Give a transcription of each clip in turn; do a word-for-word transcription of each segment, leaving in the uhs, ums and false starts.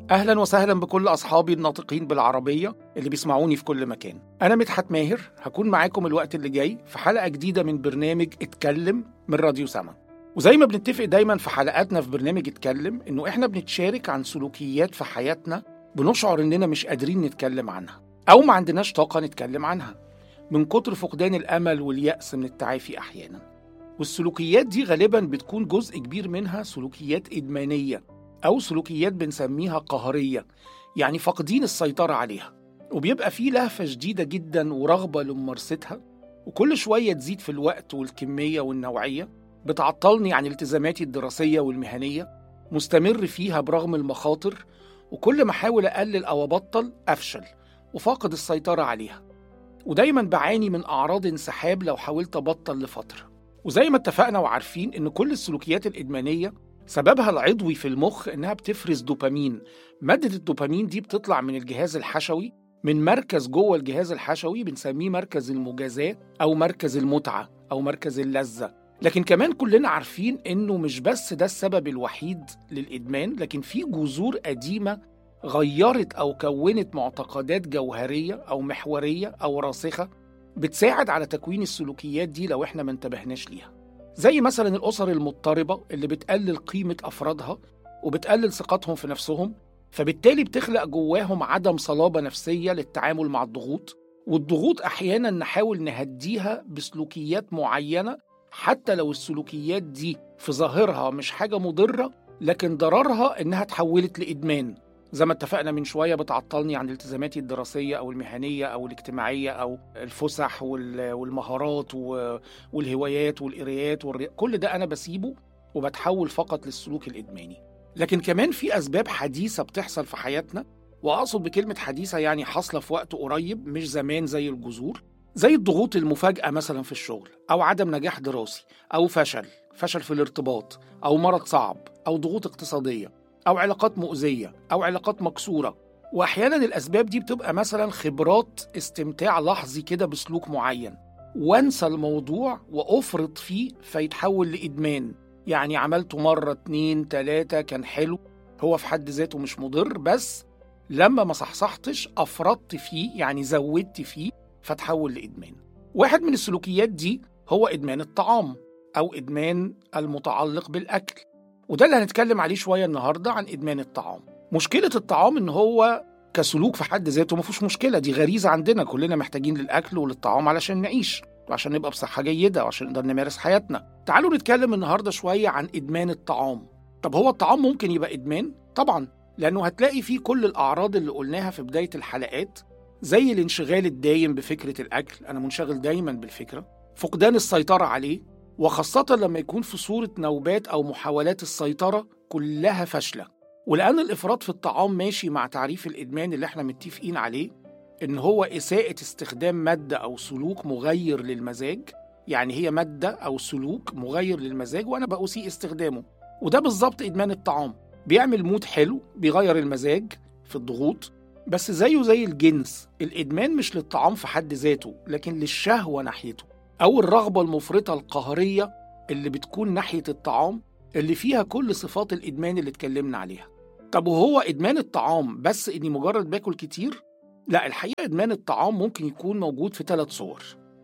أهلا وسهلا بكل أصحابي الناطقين بالعربية اللي بيسمعوني في كل مكان. أنا مدحت ماهر، هكون معاكم الوقت اللي جاي في حلقة جديدة من برنامج اتكلم من راديو سما. وزي ما بنتفق دايما في حلقاتنا في برنامج اتكلم إنه إحنا بنتشارك عن سلوكيات في حياتنا بنشعر إننا مش قادرين نتكلم عنها أو ما عندناش طاقة نتكلم عنها من كتر فقدان الأمل واليأس من التعافي أحيانا. والسلوكيات دي غالبا بتكون جزء كبير منها سلوكيات إدمانية أو سلوكيات بنسميها قهرية، يعني فاقدين السيطرة عليها، وبيبقى فيه لهفة شديدة جدا ورغبة لممارستها، وكل شوية تزيد في الوقت والكمية والنوعية، بتعطلني عن التزاماتي الدراسية والمهنية، مستمر فيها برغم المخاطر، وكل ما أحاول أقلل أو أبطل أفشل وفاقد السيطرة عليها، ودايما بعاني من أعراض انسحاب لو حاولت أبطل لفترة. وزي ما اتفقنا وعارفين إن كل السلوكيات الإدمانية سببها العضوي في المخ إنها بتفرز دوبامين. مادة الدوبامين دي بتطلع من الجهاز الحشوي، من مركز جوه الجهاز الحشوي بنسميه مركز المجازاة أو مركز المتعة أو مركز اللذة. لكن كمان كلنا عارفين إنه مش بس ده السبب الوحيد للإدمان، لكن في جذور قديمة غيرت أو كونت معتقدات جوهرية أو محورية أو راسخة بتساعد على تكوين السلوكيات دي لو إحنا ما انتبهناش ليها. زي مثلا الأسر المضطربة اللي بتقلل قيمة أفرادها وبتقلل ثقتهم في نفسهم، فبالتالي بتخلق جواهم عدم صلابة نفسية للتعامل مع الضغوط. والضغوط أحيانا نحاول نهديها بسلوكيات معينة، حتى لو السلوكيات دي في ظاهرها مش حاجة مضرة، لكن ضررها إنها تحولت لإدمان. زي ما اتفقنا من شوية بتعطلني عن التزاماتي الدراسية أو المهنية أو الاجتماعية أو الفسح والمهارات والهوايات والقرايات والري... كل ده أنا بسيبه وبتحول فقط للسلوك الإدماني. لكن كمان في أسباب حديثة بتحصل في حياتنا، وأقصد بكلمة حديثة يعني حاصلة في وقت قريب مش زمان، زي الجذور، زي الضغوط المفاجئة مثلا في الشغل، أو عدم نجاح دراسي، أو فشل فشل في الارتباط، أو مرض صعب، أو ضغوط اقتصادية، أو علاقات مؤذية، أو علاقات مكسورة. وأحيانا الأسباب دي بتبقى مثلا خبرات استمتاع لحظي كده بسلوك معين، وانسى الموضوع وأفرط فيه فيتحول لإدمان. يعني عملته مرة اتنين تلاتة كان حلو، هو في حد ذاته مش مضر، بس لما ما صحصحتش أفرطت فيه، يعني زودت فيه فتحول لإدمان. واحد من السلوكيات دي هو إدمان الطعام أو إدمان المتعلق بالأكل، وده اللي هنتكلم عليه شوية النهاردة عن إدمان الطعام. مشكلة الطعام إن هو كسلوك في حد ذاته مفيش مشكلة، دي غريزة عندنا، كلنا محتاجين للأكل وللطعام علشان نعيش وعشان نبقى بصحة جيدة وعشان نقدر نمارس حياتنا. تعالوا نتكلم النهاردة شوية عن إدمان الطعام. طب هو الطعام ممكن يبقى إدمان؟ طبعا، لأنه هتلاقي فيه كل الأعراض اللي قلناها في بداية الحلقات، زي الانشغال الدايم بفكرة الأكل، أنا منشغل دايما بالفكرة، فقدان السيطرة عليه، وخاصة لما يكون في صورة نوبات أو محاولات السيطرة كلها فاشلة. ولأن الإفراط في الطعام ماشي مع تعريف الإدمان اللي احنا متفقين عليه، إن هو إساءة استخدام مادة أو سلوك مغير للمزاج، يعني هي مادة أو سلوك مغير للمزاج وأنا بأسيء استخدامه، وده بالظبط إدمان الطعام. بيعمل مود حلو، بيغير المزاج في الضغوط، بس زيه زي الجنس، الإدمان مش للطعام في حد ذاته، لكن للشهوة ناحيته أو الرغبة المفرطة القهرية اللي بتكون ناحية الطعام، اللي فيها كل صفات الإدمان اللي اتكلمنا عليها. طب وهو إدمان الطعام بس إني مجرد باكل كتير؟ لا، الحقيقة إدمان الطعام ممكن يكون موجود في ثلاث صور،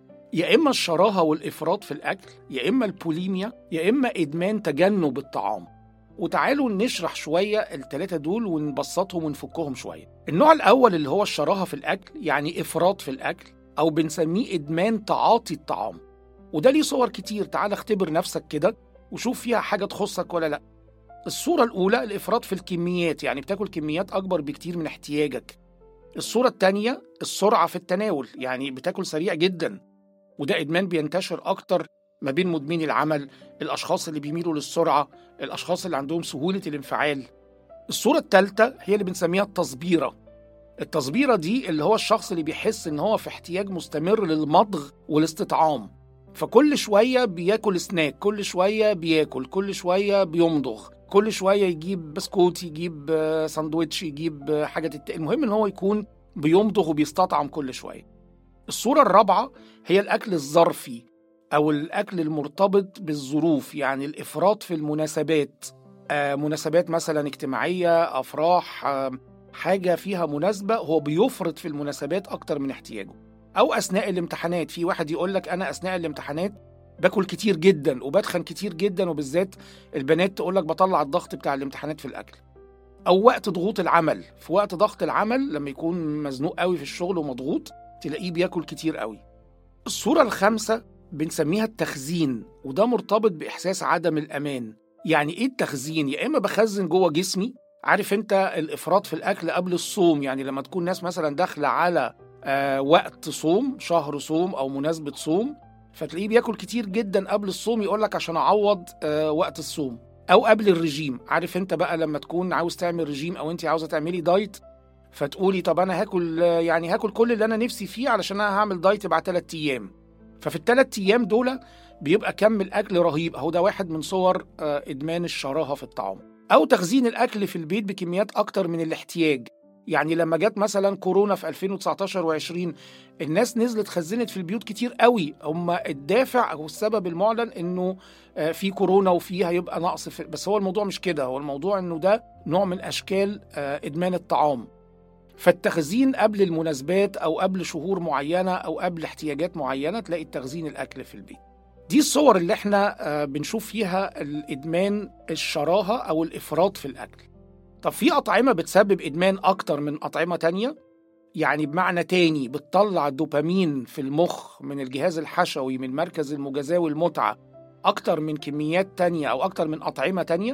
يا إما الشراهة والإفراط في الأكل، يا إما البوليميا، يا إما إدمان تجنب الطعام. وتعالوا نشرح شوية الثلاثة دول ونبسطهم ونفكهم شوية. النوع الأول اللي هو الشراهة في الأكل، يعني إفراط في الأكل، أو بنسميه إدمان تعاطي الطعام، وده ليه صور كتير. تعال اختبر نفسك كده وشوف فيها حاجة تخصك ولا لأ. الصورة الأولى الإفراط في الكميات، يعني بتاكل كميات أكبر بكتير من احتياجك. الصورة التانية السرعة في التناول، يعني بتاكل سريع جدا، وده إدمان بينتشر أكتر ما بين مدمني العمل، الأشخاص اللي بيميلوا للسرعة، الأشخاص اللي عندهم سهولة الانفعال. الصورة الثالثة هي اللي بنسميها التصبيرة. التصبيرة دي اللي هو الشخص اللي بيحس إن هو في احتياج مستمر للمضغ والاستطعام، فكل شوية بياكل سناك، كل شوية بياكل، كل شوية بيمضغ، كل شوية يجيب بسكوت، يجيب ساندويتش، يجيب حاجة تت... المهم إن هو يكون بيمضغ وبيستطعم كل شوية. الصورة الرابعة هي الأكل الظرفي أو الأكل المرتبط بالظروف، يعني الإفراط في المناسبات، آه مناسبات مثلا اجتماعية، أفراح، آه حاجة فيها مناسبة، هو بيفرط في المناسبات أكتر من احتياجه. أو أثناء الامتحانات، في واحد يقول لك أنا أثناء الامتحانات باكل كتير جدا وبدخن كتير جدا، وبالذات البنات تقول لك بطلع الضغط بتاع الامتحانات في الأكل. أو وقت ضغوط العمل، في وقت ضغط العمل لما يكون مزنوق قوي في الشغل ومضغوط تلاقيه بياكل كتير قوي. الصورة الخامسة بنسميها التخزين، وده مرتبط بإحساس عدم الأمان. يعني إيه التخزين؟ يا إما بخزن جوه جسمي، عارف أنت الإفراط في الأكل قبل الصوم، يعني لما تكون ناس مثلا داخلة على آه وقت صوم، شهر صوم أو مناسبة صوم، فتلاقيه بياكل كتير جدا قبل الصوم، يقولك عشان أعوض آه وقت الصوم. أو قبل الرجيم، عارف أنت بقى لما تكون عاوز تعمل رجيم أو أنت عاوزة تعملي دايت، فتقولي طب أنا هاكل يعني هاكل كل اللي أنا نفسي فيه علشان أنا هعمل دايت بعد ثلاثة أيام. ففي الثلاث أيام دول بيبقى كم الأكل رهيب. أهو ده واحد من صور إدمان الشراهة في الطعام. أو تخزين الأكل في البيت بكميات أكتر من الاحتياج. يعني لما جت مثلا كورونا في ألفين وتسعتاشر وعشرين، الناس نزلت خزنت في البيوت كتير قوي. هم الدافع أو السبب المعلن إنه في كورونا وفيها يبقى نقص في، بس هو الموضوع مش كده. هو الموضوع إنه ده نوع من أشكال إدمان الطعام. فالتخزين قبل المناسبات أو قبل شهور معينة أو قبل احتياجات معينة تلاقي التخزين الأكل في البيت. دي الصور اللي احنا بنشوف فيها الإدمان الشراهة أو الإفراط في الأكل. طب في أطعمة بتسبب إدمان أكتر من أطعمة تانية؟ يعني بمعنى تاني بتطلع الدوبامين في المخ من الجهاز الحشوي من مركز المجازاة والمتعة أكتر من كميات تانية أو أكتر من أطعمة تانية؟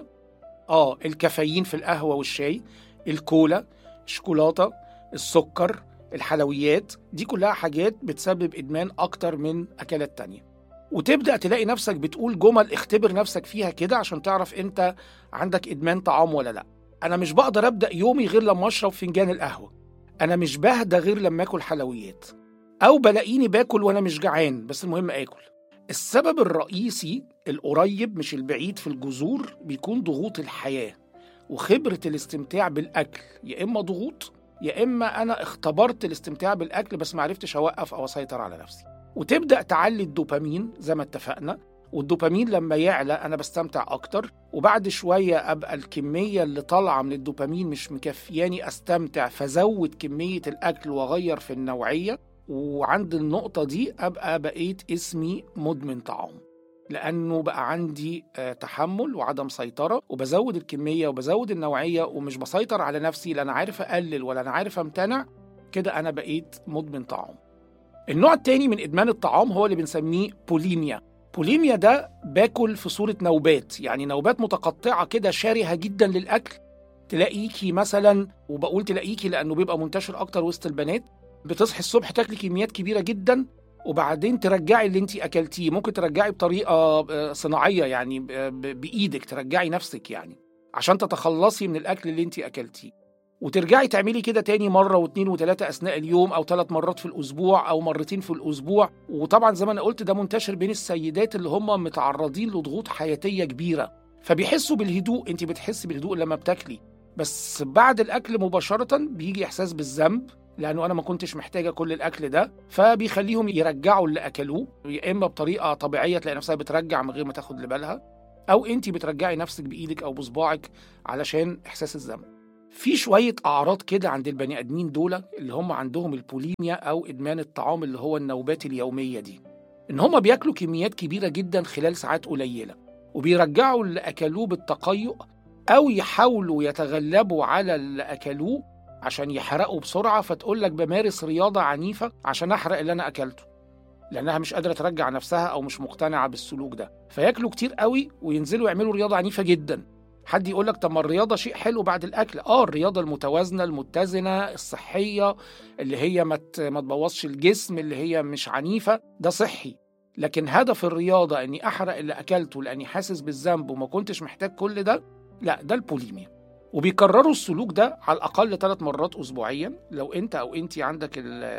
آه الكافيين في القهوة والشاي، الكولا، الشوكولاتة، السكر، الحلويات، دي كلها حاجات بتسبب إدمان أكتر من أكلات تانية. وتبدأ تلاقي نفسك بتقول جمل اختبر نفسك فيها كده عشان تعرف أنت عندك إدمان طعام ولا لأ. أنا مش بقدر أبدأ يومي غير لما أشرب فنجان القهوة. أنا مش بهدى غير لما أكل حلويات. أو بلاقيني باكل وأنا مش جعان بس المهم أكل. السبب الرئيسي القريب مش البعيد في الجذور بيكون ضغوط الحياة وخبرة الاستمتاع بالأكل، يا إما ضغوط يا إما أنا اختبرت الاستمتاع بالأكل بس معرفتش أوقف أو أسيطر على نفسي. وتبدأ تعلي الدوبامين زي ما اتفقنا، والدوبامين لما يعلى أنا بستمتع أكتر، وبعد شوية أبقى الكمية اللي طالعة من الدوبامين مش مكفياني أستمتع، فزود كمية الأكل وأغير في النوعية، وعند النقطة دي أبقى بقيت اسمي مدمن طعام، لأنه بقى عندي تحمل وعدم سيطرة، وبزود الكمية وبزود النوعية ومش بسيطر على نفسي، لا أنا عارف أقلل ولا أنا عارف أمتنع. كده أنا بقيت مدمن طعام. النوع التاني من إدمان الطعام هو اللي بنسميه بوليميا. بوليميا ده باكل في صورة نوبات، يعني نوبات متقطعة كده شارهة جدا للأكل. تلاقيكي مثلا، وبقول تلاقيكي لأنه بيبقى منتشر أكتر وسط البنات، بتصحي الصبح تاكلي كميات كبيرة جدا وبعدين ترجعي اللي انتي أكلتيه. ممكن ترجعي بطريقة صناعية، يعني بإيدك ترجعي نفسك يعني عشان تتخلصي من الأكل اللي انتي أكلتيه، وترجعي تعملي كده تاني مرة واثنين وثلاثة أثناء اليوم، أو ثلاث مرات في الأسبوع أو مرتين في الأسبوع. وطبعا زي ما أنا قلت ده منتشر بين السيدات اللي هم متعرضين لضغوط حياتية كبيرة، فبيحسوا بالهدوء. انتي بتحسي بالهدوء لما بتاكلي، بس بعد الأكل مباشرة بيجي إحساس بالذنب لأنه أنا ما كنتش محتاجة كل الأكل ده، فبيخليهم يرجعوا اللي أكلوه، يا إما بطريقة طبيعية تلاقي نفسها بترجع من غير ما تاخد لبالها، أو أنتي بترجعي نفسك بإيدك أو بصباعك علشان إحساس الذنب. في شوية أعراض كده عند البني آدمين دول اللي هم عندهم البوليميا أو إدمان الطعام اللي هو النوبات اليومية دي، إن هم بياكلوا كميات كبيرة جدا خلال ساعات قليلة، وبيرجعوا اللي أكلوه بالتقيؤ، أو يحاولوا يتغلبوا على اللي أكلوه عشان يحرقوا بسرعة، فتقول لك بمارس رياضة عنيفة عشان أحرق اللي أنا أكلته، لأنها مش قادرة ترجع نفسها أو مش مقتنعة بالسلوك ده، فياكلوا كتير قوي وينزلوا يعملوا رياضة عنيفة جدا. حد يقول لك طب ما الرياضة شيء حلو بعد الأكل. آه الرياضة المتوازنة المتزنة الصحية اللي هي ما تبوظش الجسم، اللي هي مش عنيفة، ده صحي. لكن هدف الرياضة أني أحرق اللي أكلته لأني حاسس بالذنب وما كنتش محتاج كل ده، لا ده البوليميا. وبيكرروا السلوك ده على الأقل ثلاث مرات أسبوعيا. لو أنت أو أنتي عندك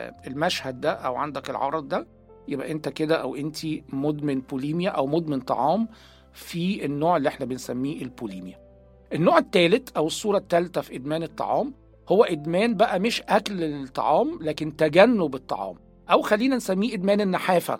المشهد ده أو عندك العرض ده، يبقى أنت كده أو أنتي مدمن بوليميا أو مدمن طعام في النوع اللي احنا بنسميه البوليميا. النوع الثالث أو الصورة الثالثة في إدمان الطعام هو إدمان بقى مش أكل الطعام لكن تجنب الطعام، أو خلينا نسميه إدمان النحافة.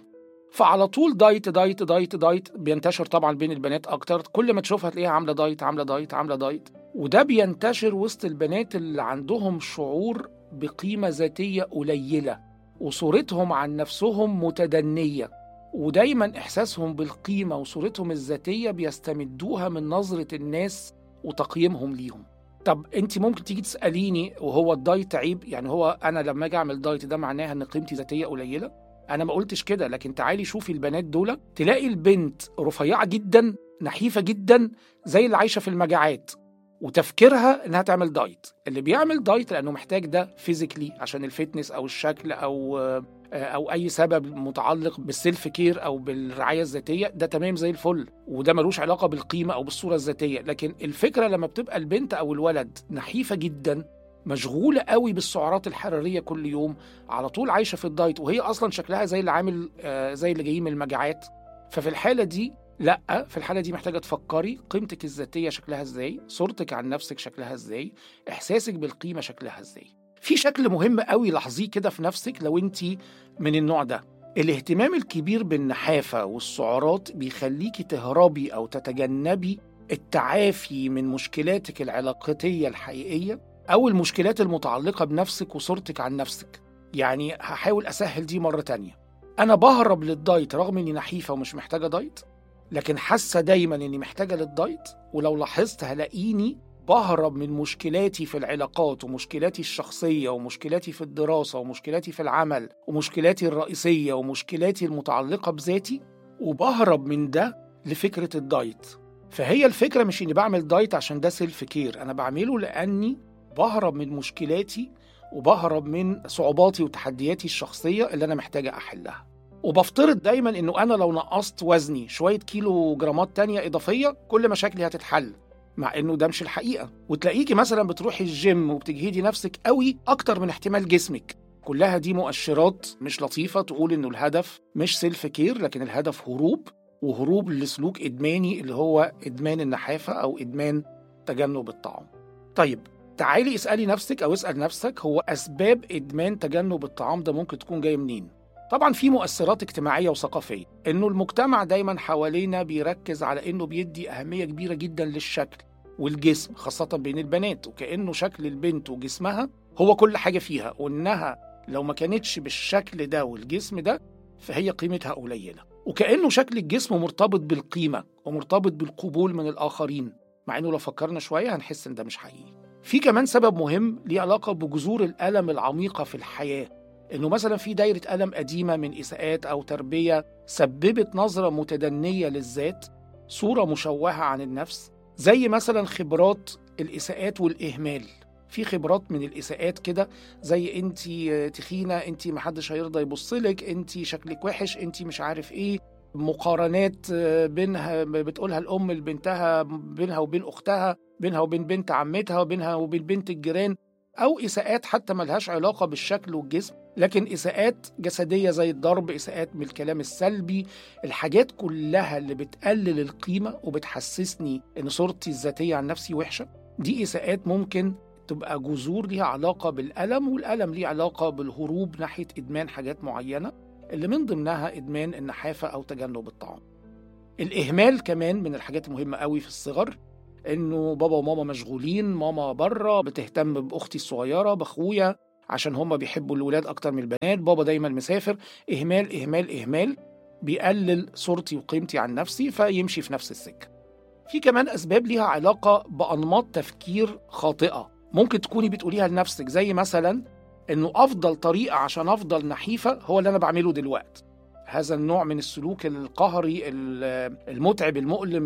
فعلى طول دايت دايت دايت دايت بينتشر طبعا بين البنات اكتر، كل ما تشوفها تلاقيها عامله دايت عامله دايت عامله دايت. وده بينتشر وسط البنات اللي عندهم شعور بقيمه ذاتيه قليله وصورتهم عن نفسهم متدنيه، ودايما احساسهم بالقيمه وصورتهم الذاتيه بيستمدوها من نظره الناس وتقييمهم ليهم. طب انت ممكن تيجي تساليني وهو الدايت عيب؟ يعني هو انا لما اجي اعمل دايت ده معناها ان قيمتي ذاتيه قليله؟ انا ما قلتش كده، لكن تعالي شوفي البنات دول، تلاقي البنت رفيعه جدا نحيفه جدا زي اللي عايشه في المجاعات وتفكيرها انها تعمل دايت. اللي بيعمل دايت لانه محتاج ده فيزيكلي عشان الفتنس او الشكل او او اي سبب متعلق بالسيلف كير او بالرعايه الذاتيه، ده تمام زي الفل، وده ملوش علاقه بالقيمه او بالصوره الذاتيه. لكن الفكره لما بتبقى البنت او الولد نحيفه جدا، مشغوله قوي بالسعرات الحراريه كل يوم، على طول عايشه في الدايت، وهي اصلا شكلها زي اللي عامل آه زي اللي جايين من المجاعات، ففي الحاله دي لا، في الحاله دي محتاجه تفكري قيمتك الذاتيه شكلها ازاي، صورتك عن نفسك شكلها ازاي، احساسك بالقيمه شكلها ازاي. في شكل مهم قوي لاحظيه كده في نفسك لو انت من النوع ده. الاهتمام الكبير بالنحافه والسعرات بيخليكي تهربي او تتجنبي التعافي من مشكلاتك العلاقاتيه الحقيقيه او المشكلات المتعلقه بنفسك وصورتك عن نفسك. يعني هحاول اسهل دي مره تانية، انا بهرب للدايت رغم اني نحيفه ومش محتاجه دايت، لكن حاسه دايما اني محتاجه للدايت. ولو لاحظت هلاقيني بهرب من مشكلاتي في العلاقات ومشكلاتي الشخصيه ومشكلاتي في الدراسه ومشكلاتي في العمل ومشكلاتي الرئيسيه ومشكلاتي المتعلقه بذاتي، وبهرب من ده لفكره الدايت. فهي الفكره مش اني بعمل دايت عشان ده سيلف كير، انا بعمله لاني بهرب من مشكلاتي وبهرب من صعوباتي وتحدياتي الشخصيه اللي انا محتاجه احلها. وبفترض دايما انه انا لو نقصت وزني شويه كيلو جرامات تانية اضافيه كل مشاكلي هتتحل، مع انه ده مش الحقيقه. وتلاقيكي مثلا بتروحي الجيم وبتجهدي نفسك قوي اكتر من احتمال جسمك، كلها دي مؤشرات مش لطيفه تقول انه الهدف مش سيلف كير، لكن الهدف هروب، وهروب لسلوك ادماني اللي هو ادمان النحافه او ادمان تجنب الطعام. طيب تعالي اسالي نفسك او اسال نفسك، هو اسباب ادمان تجنب الطعام ده ممكن تكون جايه منين؟ طبعا في مؤثرات اجتماعية وثقافية، انه المجتمع دايما حوالينا بيركز على انه بيدي اهمية كبيرة جدا للشكل والجسم خاصة بين البنات، وكأنه شكل البنت وجسمها هو كل حاجة فيها، وانها لو ما كانتش بالشكل ده والجسم ده فهي قيمتها قليلة، وكأنه شكل الجسم مرتبط بالقيمة ومرتبط بالقبول من الآخرين، مع انه لو فكرنا شوية هنحس ان ده مش حقيقي. في كمان سبب مهم ليه علاقة بجذور الألم العميقة في الحياة، إنه مثلا في دايرة ألم قديمة من إساءات أو تربية سببت نظرة متدنية للذات، صورة مشوهة عن النفس، زي مثلا خبرات الإساءات والإهمال. في خبرات من الإساءات كده زي أنتي تخينة، أنتي محدش هيرضى يبصلك، أنتي شكلك وحش، أنتي مش عارف إيه، مقارنات بينها بتقولها الأم لبنتها، بينها وبين أختها، بينها وبين بنت عمتها، وبينها وبين بنت الجيران، أو إساءات حتى ملهاش علاقة بالشكل والجسم، لكن إساءات جسدية زي الضرب، إساءات من الكلام السلبي، الحاجات كلها اللي بتقلل القيمة وبتحسسني إن صورتي الذاتية عن نفسي وحشة، دي إساءات ممكن تبقى جذور ليها علاقة بالألم، والألم ليه علاقة بالهروب ناحية إدمان حاجات معينة اللي من ضمنها إدمان النحافة أو تجنب الطعام. الإهمال كمان من الحاجات المهمة قوي في الصغر، إنه بابا وماما مشغولين، ماما بره بتهتم بأختي الصغيرة بأخويا عشان هم بيحبوا الولاد أكتر من البنات، بابا دايما مسافر. إهمال إهمال إهمال بيقلل صورتي وقيمتي عن نفسي، فيمشي في نفس السكة. في كمان أسباب ليها علاقة بأنماط تفكير خاطئة ممكن تكوني بتقوليها لنفسك، زي مثلا إنه أفضل طريقة عشان أفضل نحيفة هو اللي أنا بعمله دلوقتي. هذا النوع من السلوك القهري المتعب المؤلم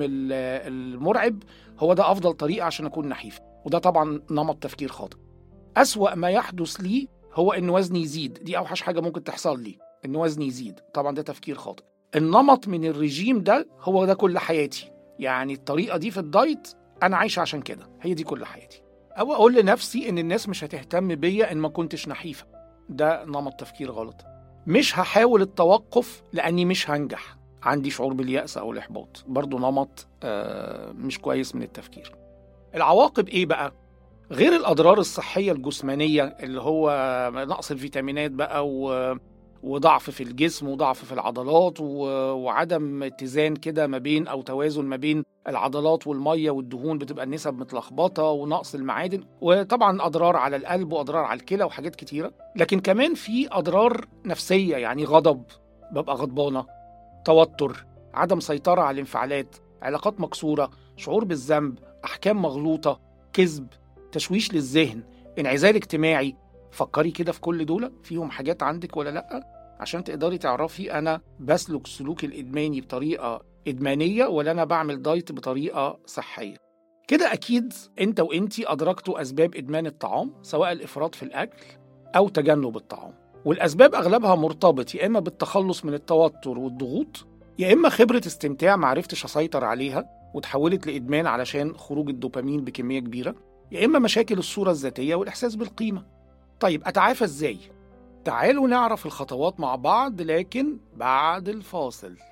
المرعب هو ده أفضل طريقة عشان أكون نحيفة، وده طبعا نمط تفكير خاطئ. أسوأ ما يحدث لي هو إن وزني يزيد، دي أوحش حاجة ممكن تحصل لي، إن وزني يزيد، طبعا ده تفكير خاطئ. النمط من الرجيم ده هو ده كل حياتي، يعني الطريقة دي في الدايت أنا عايشة عشان كده، هي دي كل حياتي. أو أقول لنفسي إن الناس مش هتهتم بيا إن ما كنتش نحيفة، ده نمط تفكير غلط. مش هحاول التوقف لأني مش هنجح، عندي شعور باليأس أو الإحباط، برضو نمط آه مش كويس من التفكير. العواقب إيه بقى؟ غير الأضرار الصحية الجسمانية اللي هو نقص الفيتامينات بقى وضعف في الجسم وضعف في العضلات وعدم اتزان كده ما بين أو توازن ما بين العضلات والمية والدهون، بتبقى النسب متلخبطة ونقص المعادن، وطبعا أضرار على القلب وأضرار على الكلى وحاجات كتيرة. لكن كمان في أضرار نفسية، يعني غضب، ببقى غضبانة، توتر، عدم سيطرة على الانفعالات، علاقات مكسورة، شعور بالذنب، أحكام مغلوطة، كذب، تشويش للذهن، انعزال اجتماعي. فكري كده في كل دول فيهم حاجات عندك ولا لأ، عشان تقدري تعرفي أنا بسلك السلوك الإدماني بطريقة إدمانية ولا أنا بعمل دايت بطريقة صحية. كده أكيد أنت وإنتي أدركتوا أسباب إدمان الطعام، سواء الإفراط في الأكل أو تجنب الطعام، والأسباب أغلبها مرتبط يا إما بالتخلص من التوتر والضغوط، يا إما خبرة استمتاع معرفتش أسيطر عليها وتحولت لإدمان علشان خروج الدوبامين بكمية كبيرة، يا إما مشاكل الصورة الذاتية والإحساس بالقيمة. طيب أتعافى إزاي؟ تعالوا نعرف الخطوات مع بعض، لكن بعد الفاصل.